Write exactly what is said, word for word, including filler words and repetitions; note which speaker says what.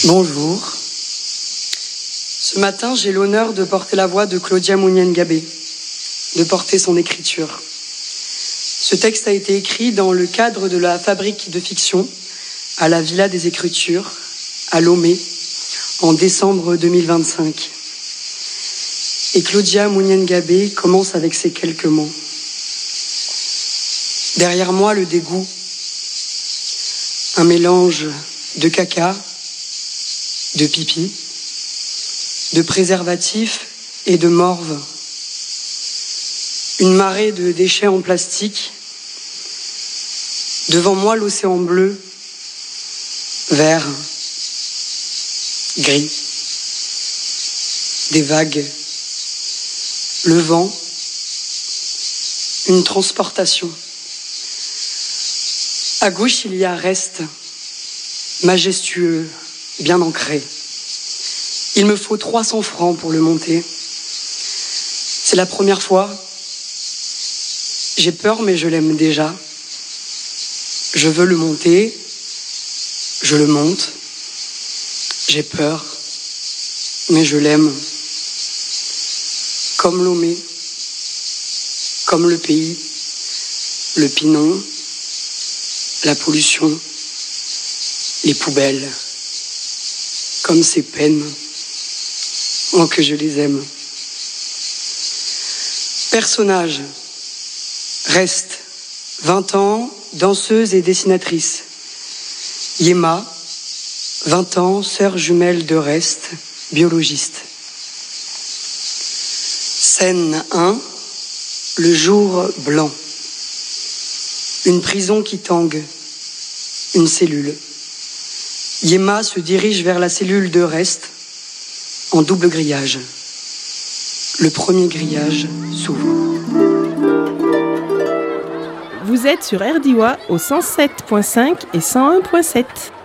Speaker 1: Bonjour. Ce matin, j'ai l'honneur de porter la voix de Claudia Mounienne-Gabé, de porter son écriture. Ce texte a été écrit dans le cadre de la fabrique de fiction à la Villa des Écritures, à Lomé, en décembre deux mille vingt-cinq. Et Claudia Mounienne-Gabé commence avec ces quelques mots. Derrière moi, le dégoût, un mélange de caca, de pipi, de préservatifs et de morve. Une marée de déchets en plastique. Devant moi, l'océan bleu, vert, gris. Des vagues. Le vent. Une transportation. À gauche, il y a Reste, majestueux, bien ancré. Il me faut trois cents francs pour le monter. C'est la première fois. J'ai peur, mais je l'aime déjà. Je veux le monter. Je le monte. J'ai peur, mais je l'aime. Comme Lomé, comme le pays, le Pinon, la pollution, les poubelles, comme ces peines, oh que je les aime. Personnage, Reste, vingt ans, danseuse et dessinatrice. Yéma, vingt ans, sœur jumelle de Reste, biologiste. Scène un, le jour blanc. Une prison qui tangue, une cellule. Yéma se dirige vers la cellule de Reste en double grillage. Le premier grillage s'ouvre.
Speaker 2: Vous êtes sur R D I W A au cent sept virgule cinq et cent un virgule sept.